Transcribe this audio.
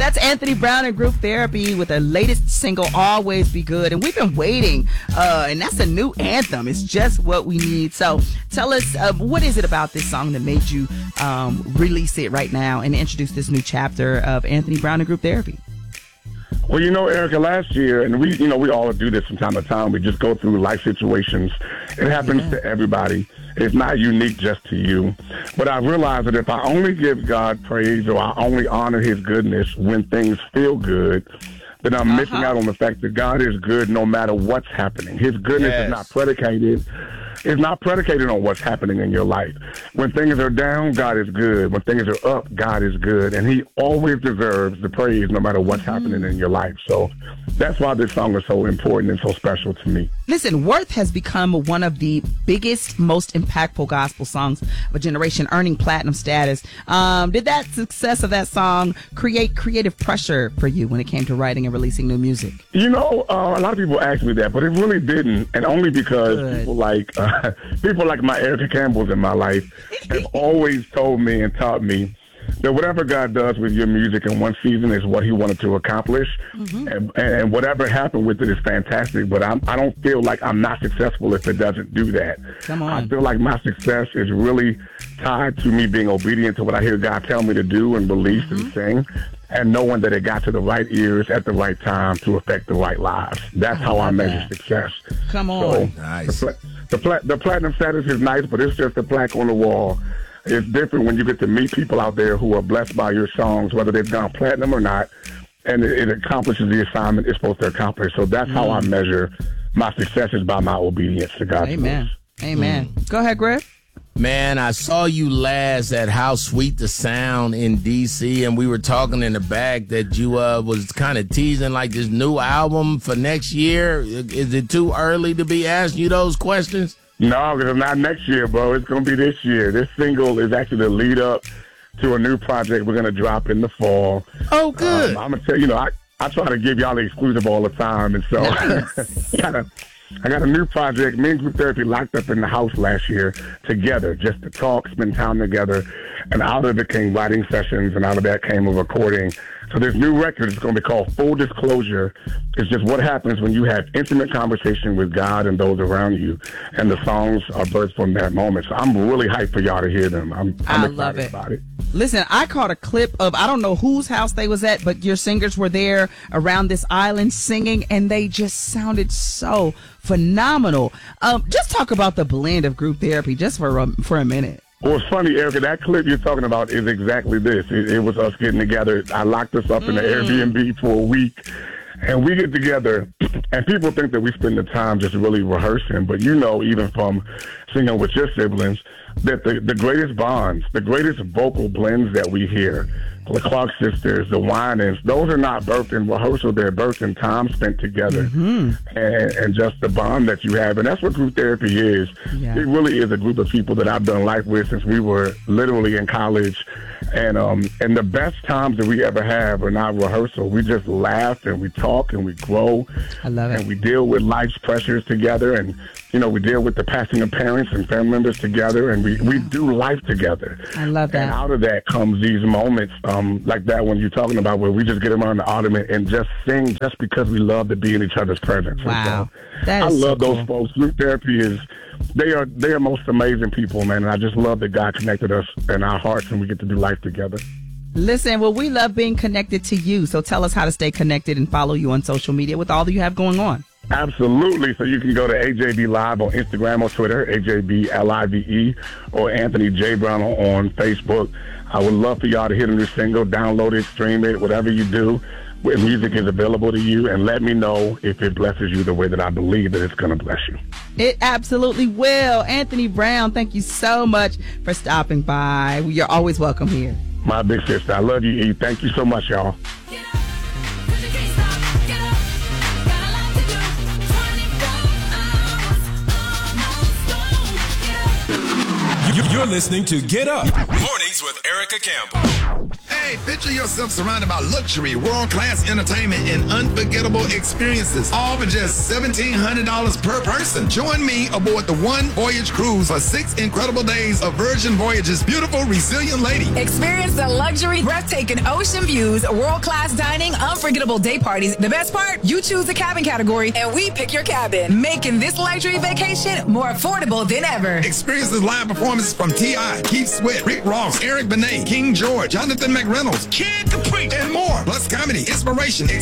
That's Anthony Brown and Group Therapy with their latest single, Always Be Good. And we've been waiting, and that's a new anthem. It's just what we need. So tell us, what is it about this song that made you release it right now and introduce this new chapter of Anthony Brown and Group Therapy? Well, Erica, last year, and we all do this from time to time. We just go through life situations. It happens to everybody. It's not unique just to you. But I realized that if I only give God praise or I only honor his goodness when things feel good, then I'm missing out on the fact that God is good no matter what's happening. His goodness is not predicated. It's not predicated on what's happening in your life. When things are down, God is good. When things are up, God is good. And he always deserves the praise no matter what's happening in your life. So that's why this song is so important and so special to me. Listen, Worth has become one of the biggest, most impactful gospel songs of a generation, earning platinum status. Did that success of that song create creative pressure for you when it came to writing and releasing new music? A lot of people ask me that, but it really didn't. And only because people like my Erica Campbells in my life have always told me and taught me that whatever God does with your music in one season is what he wanted to accomplish. And whatever happened with it is fantastic, but I don't feel like I'm not successful if it doesn't do that. Come on. I feel like my success is really tied to me being obedient to what I hear God tell me to do and release and sing, and knowing that it got to the right ears at the right time to affect the right lives. That's how I measure success. Come on. So, nice. The platinum status is nice, but it's just a plaque on the wall. It's different when you get to meet people out there who are blessed by your songs, whether they've gone platinum or not, and it accomplishes the assignment it's supposed to accomplish. So that's how I measure my success, is by my obedience to God's Amen. Amen. Go ahead, Griff. Man, I saw you last at How Sweet the Sound in D.C., and we were talking in the back that you was kind of teasing like this new album for next year. Is it too early to be asking you those questions? No, because not next year, bro. It's going to be this year. This single is actually the lead up to a new project we're going to drop in the fall. Oh, good. I'm going to tell you, I try to give y'all the exclusive all the time, and so I got a new project. Me and Group Therapy locked up in the house last year together just to talk, spend time together, and out of it came writing sessions, and out of that came a recording. So this new record is going to be called Full Disclosure. It's just what happens when you have intimate conversation with God and those around you, and the songs are birthed from that moment. So I'm really hyped for y'all to hear them. I'm excited about it. Listen, I caught a clip of, I don't know whose house they was at, but your singers were there around this island singing, and they just sounded so phenomenal. Just talk about the blend of Group Therapy just for a minute. Well, it's funny, Erica, that clip you're talking about is exactly this. It was us getting together. I locked us up in the Airbnb for a week, and we get together, and people think that we spend the time just really rehearsing, but even from singing with your siblings, that the greatest bonds, the greatest vocal blends that we hear, the Clark sisters, the Winans, those are not birthed in rehearsal. They're birthed in time spent together, and just the bond that you have. And that's what Group Therapy is. Yeah. It really is a group of people that I've done life with since we were literally in college. And the best times that we ever have are not rehearsal. We just laugh and we talk and we grow. I love it. And we deal with life's pressures together, and we deal with the passing of parents and family members together, and we do life together. I love that. And out of that comes these moments like that one you're talking about, where we just get around the ottoman and just sing just because we love to be in each other's presence. Wow. So, I love those folks. Group Therapy they are most amazing people, man, and I just love that God connected us in our hearts and we get to do life together. Listen, well, we love being connected to you, so tell us how to stay connected and follow you on social media with all that you have going on. Absolutely. So you can go to AJB Live on Instagram or Twitter, AJBLIVE, or Anthony J. Brown on Facebook. I would love for y'all to hear the new single, download it, stream it, whatever you do. Where music is available to you, and let me know if it blesses you the way that I believe that it's going to bless you. It absolutely will. Anthony Brown, thank you so much for stopping by. You're always welcome here. My big sister, I love you, E. Thank you so much, y'all. You're listening to Get Up Mornings with Erica Campbell. Hey, picture yourself surrounded by luxury, world-class entertainment, and unforgettable experiences, all for just $1,700 per person. Join me aboard the One Voyage Cruise for 6 incredible days of Virgin Voyage's beautiful, resilient lady. Experience the luxury, breathtaking ocean views, world-class dining, unforgettable day parties. The best part? You choose the cabin category, and we pick your cabin, making this luxury vacation more affordable than ever. Experience the live performances from T.I., Keith Sweat, Rick Ross, Eric Benet, King George, Jonathan McReynolds, Kid Capri, and more. Plus comedy, inspiration,